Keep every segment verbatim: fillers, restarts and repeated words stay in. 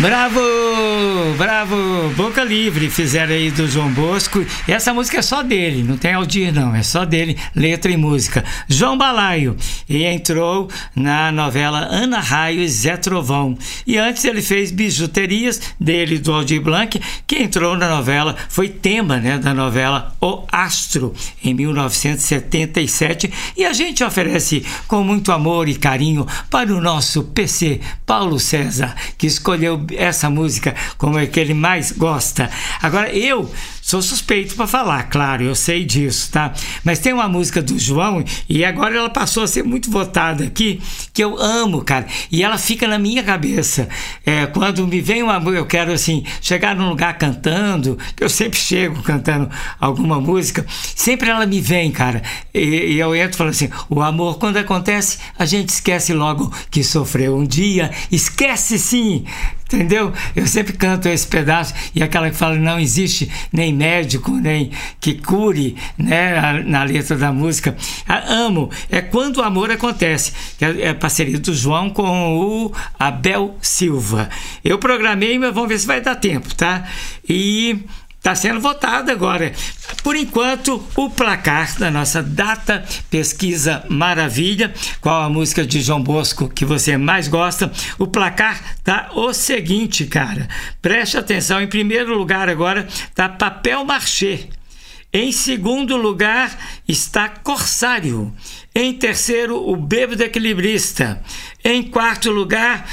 Bravo, bravo, Boca Livre, fizeram aí do João Bosco. E essa música é só dele, não tem Aldir não, é só dele, letra e música. João Balaio, e entrou na novela Ana Raio e Zé Trovão. E antes ele fez Bijuterias, dele do Aldir Blanc, que entrou na novela, foi tema, né, da novela O Astro, em mil novecentos e setenta e sete. E a gente oferece com muito amor e carinho para o nosso P C, Paulo César, que escolheu essa música como é que ele mais gosta. Agora, eu sou suspeito para falar, claro, eu sei disso, tá? Mas tem uma música do João, e agora ela passou a ser muito votada aqui, que eu amo, cara, e ela fica na minha cabeça. É, quando me vem uma música, eu quero, assim, chegar num lugar cantando, que eu sempre chego cantando alguma música, sempre ela me vem, cara, e, e eu entro falando assim, o amor, quando acontece, a gente esquece logo que sofreu um dia, esquece sim, entendeu? Eu sempre canto esse pedaço, e aquela que fala, não existe nem médico, nem que cure, né, na, na letra da música. A amo, é Quando o Amor Acontece, que é, é parceria do João com o Abel Silva. Eu programei, mas vamos ver se vai dar tempo, tá? E está sendo votado agora. Por enquanto, o placar da nossa Data Pesquisa Maravilha, qual a música de João Bosco que você mais gosta, o placar tá o seguinte, cara. Preste atenção, em primeiro lugar agora tá Papel Machê. Em segundo lugar está Corsário. Em terceiro, o Bêbado Equilibrista. Em quarto lugar,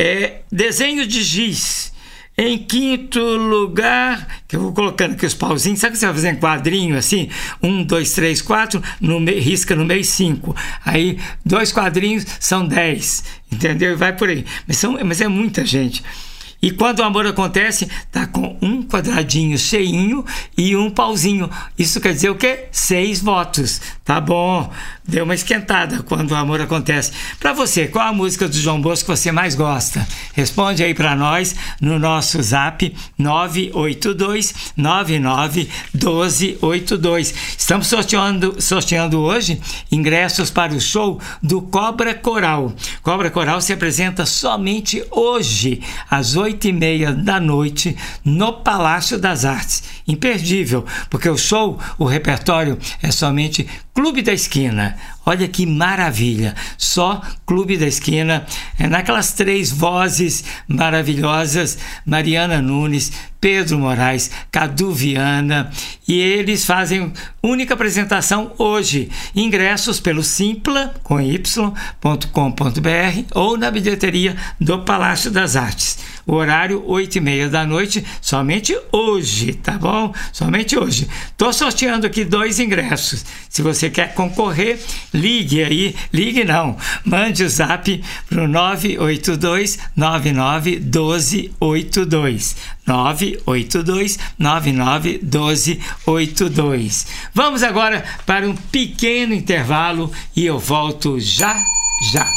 é Desenho de Giz. Em quinto lugar, que eu vou colocando aqui os pauzinhos, sabe que você vai fazer um quadrinho assim? Um, dois, três, quatro, no meio, risca no meio cinco. Aí, dois quadrinhos são dez, entendeu? E vai por aí. Mas, são, mas é muita gente. E Quando o Amor Acontece, tá com um quadradinho cheinho e um pauzinho. Isso quer dizer o quê? Seis votos. Tá bom. Deu uma esquentada Quando o Amor Acontece. Para você, qual a música do João Bosco que você mais gosta? Responde aí para nós no nosso zap nove oito dois, nove nove um dois oito dois. Estamos sorteando, sorteando hoje ingressos para o show do Cobra Coral. Cobra Coral se apresenta somente hoje, às oito e meia da noite, no Palácio das Artes. Imperdível, porque o show, o repertório é somente Clube da Esquina. Olha que maravilha, só Clube da Esquina, é naquelas três vozes maravilhosas, Mariana Nunes, Pedro Moraes, Cadu Viana, e eles fazem única apresentação hoje. Ingressos pelo simpla, com y ponto com ponto br ou na bilheteria do Palácio das Artes. O horário, oito e meia da noite, somente hoje, tá bom? Somente hoje. Estou sorteando aqui dois ingressos. Se você quer concorrer, ligue aí, ligue não, mande o zap para o nove oito dois, nove nove um dois oito dois. nove oito dois, nove nove um dois oito dois. Vamos agora para um pequeno intervalo e eu volto já, já.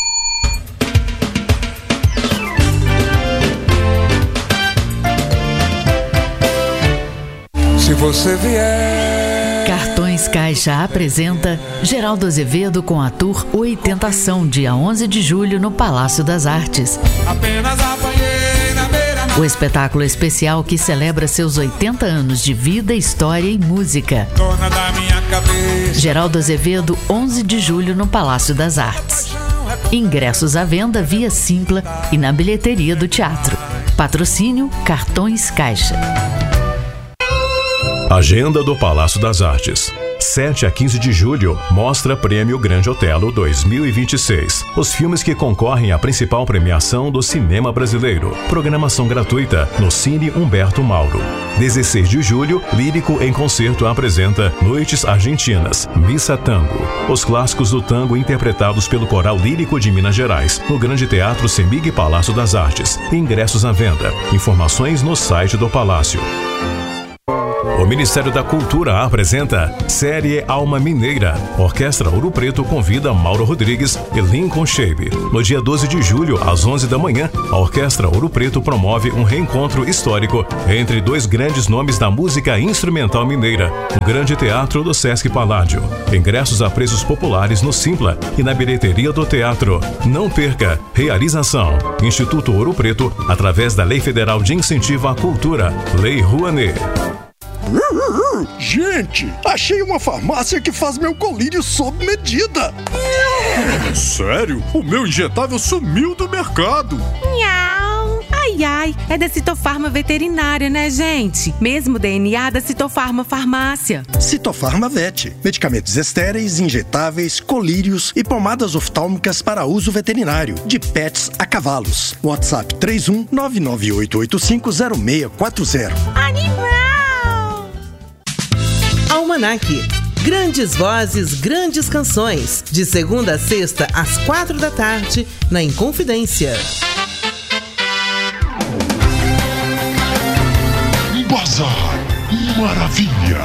Se você vier... Cartões Caixa apresenta Geraldo Azevedo com a Tour Oitentação, dia onze de julho no Palácio das Artes. Apenas apanhei na beira. O espetáculo especial que celebra seus oitenta anos de vida, história e música. Dona da minha cabeça. Geraldo Azevedo, onze de julho no Palácio das Artes. Ingressos à venda via Simpla e na bilheteria do teatro. Patrocínio Cartões Caixa. Agenda do Palácio das Artes. sete a quinze de julho, Mostra Prêmio Grande Otelo dois mil e vinte e seis. Os filmes que concorrem à principal premiação do cinema brasileiro. Programação gratuita no Cine Humberto Mauro. dezesseis de julho, Lírico em Concerto apresenta Noites Argentinas, Missa Tango. Os clássicos do tango interpretados pelo Coral Lírico de Minas Gerais, no Grande Teatro Semig Palácio das Artes. Ingressos à venda. Informações no site do Palácio. O Ministério da Cultura apresenta Série Alma Mineira. Orquestra Ouro Preto convida Mauro Rodrigues e Lincoln Shape. No dia doze de julho, às onze da manhã, a Orquestra Ouro Preto promove um reencontro histórico entre dois grandes nomes da música instrumental mineira, no Grande Teatro do Sesc Paládio. Ingressos a preços populares no Simpla e na bilheteria do teatro. Não perca! Realização: Instituto Ouro Preto, através da Lei Federal de Incentivo à Cultura, Lei Rouanet. Gente, achei uma farmácia que faz meu colírio sob medida. Sério? O meu injetável sumiu do mercado. Miau. Ai, ai, é da Citofarma Veterinária, né, gente? Mesmo D N A da Citofarma Farmácia. Citofarma Vet. Medicamentos estéreis, injetáveis, colírios e pomadas oftálmicas para uso veterinário, de pets a cavalos. WhatsApp três um nove nove oito oito cinco zero seis quatro zero. Animal! Almanac. Grandes vozes, grandes canções. De segunda a sexta, às quatro da tarde, na Inconfidência. Bazar Maravilha.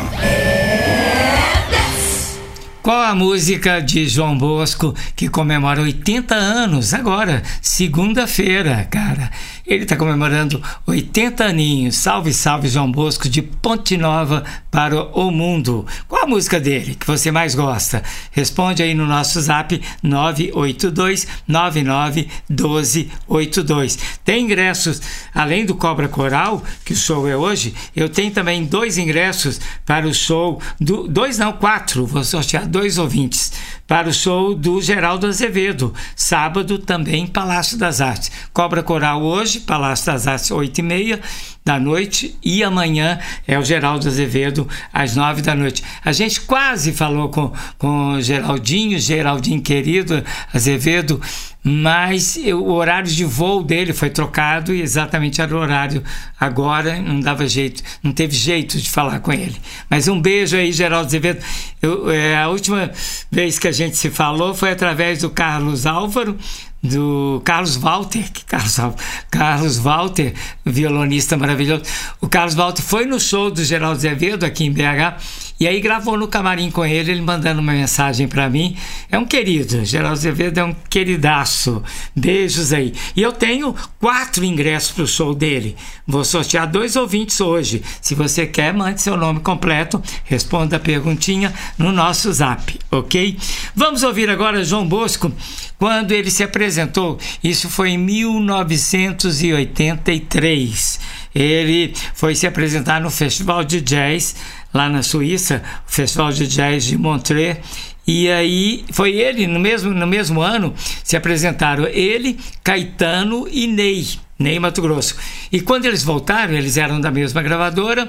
Qual a música de João Bosco que comemora oitenta anos agora, segunda-feira, cara? Ele está comemorando oitenta aninhos. Salve, salve, João Bosco, de Ponte Nova para o mundo. Qual a música dele que você mais gosta? Responde aí no nosso zap nove oito dois nove nove um dois oito dois. Tem ingressos, além do Cobra Coral, que o show é hoje, eu tenho também dois ingressos para o show, do, dois não, quatro, vou sortear dois ouvintes, para o show do Geraldo Azevedo, sábado também Palácio das Artes. Cobra Coral hoje, Palácio das Artes, oito e meia da noite, e amanhã é o Geraldo Azevedo, às nove da noite. A gente quase falou com, com o Geraldinho, Geraldinho querido, Azevedo, mas o horário de voo dele foi trocado e exatamente era o horário agora, não dava jeito, não teve jeito de falar com ele. Mas um beijo aí, Geraldo Azevedo. Eu, é, a última vez que a gente se falou foi através do Carlos Álvaro, do Carlos Walter, que Carlos, Carlos Walter, violonista maravilhoso. O Carlos Walter foi no show do Geraldo Azevedo aqui em B H e aí gravou no camarim com ele, ele mandando uma mensagem para mim. É um querido, Geraldo Azevedo é um queridaço. Beijos aí. E eu tenho quatro ingressos pro show dele. Vou sortear dois ouvintes hoje. Se você quer, mande seu nome completo, responda a perguntinha no nosso zap, ok? Vamos ouvir agora João Bosco quando ele se apresentou. Isso foi em mil novecentos e oitenta e três. Ele foi se apresentar no Festival de Jazz lá na Suíça, o Festival de Jazz de Montreux. E aí foi ele, no mesmo, no mesmo ano, se apresentaram ele, Caetano e Ney, Ney Mato Grosso. E quando eles voltaram, eles eram da mesma gravadora,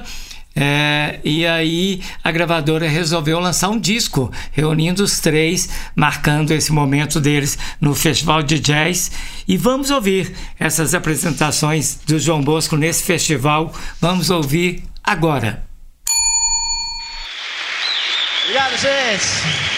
é, e aí a gravadora resolveu lançar um disco, reunindo os três, marcando esse momento deles no Festival de Jazz. E vamos ouvir essas apresentações do João Bosco nesse festival. Vamos ouvir agora. Obrigado, gente.